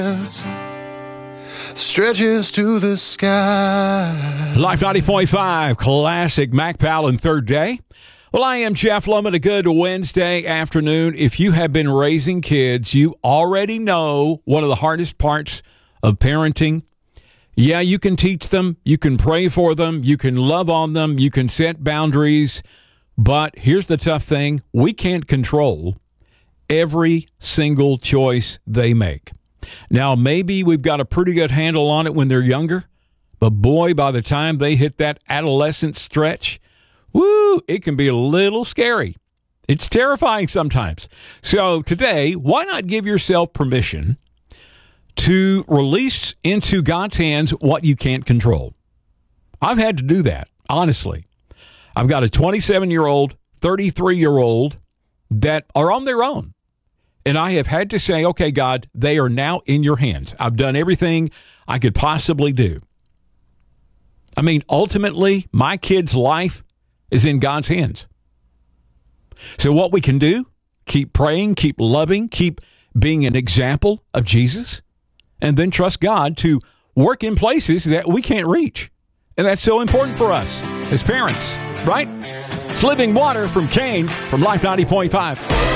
stretches to the sky. Life 90.5, classic Mac Powell and Third Day. Well, I am Jeff Lohman. A good Wednesday afternoon. If you have been raising kids, you already know one of the hardest parts of parenting. Yeah, you can teach them, you can pray for them, you can love on them, you can set boundaries. But here's the tough thing. We can't control every single choice they make. Now, maybe we've got a pretty good handle on it when they're younger, but boy, by the time they hit that adolescent stretch, woo, it can be a little scary. It's terrifying sometimes. So today, why not give yourself permission to release into God's hands what you can't control? I've had to do that, honestly. I've got a 27-year-old, 33-year-old that are on their own. And I have had to say, okay, God, they are now in your hands. I've done everything I could possibly do. I mean, ultimately, my kid's life is in God's hands. So what we can do, keep praying, keep loving, keep being an example of Jesus, and then trust God to work in places that we can't reach. And that's so important for us as parents, right? It's Living Water from Kane from Life 90.5.